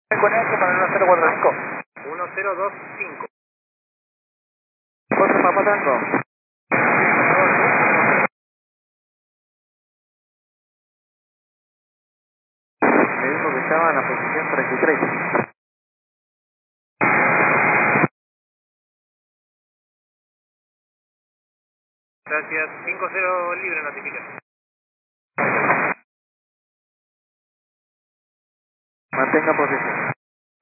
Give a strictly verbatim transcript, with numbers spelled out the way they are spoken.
Conecte para el uno cero cuatro cinco. uno cero dos cinco. Cuatro Papa Tango. Me dijo que estaba en la posición treinta y tres. Gracias. cinco cero libre notifica. Mantenga posición.